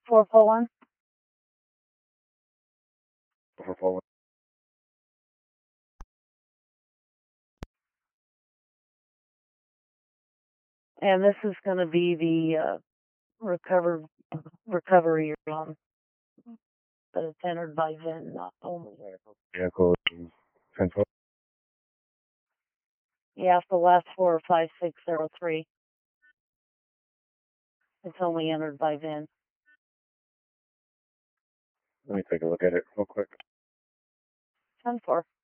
441. 441. And this is going to be the recovery that it's entered by VIN, not only vehicle. Vehicle is 1012. Yeah, the last 4 are 5603. It's only entered by VIN. Let me take a look at it real quick. 10-4.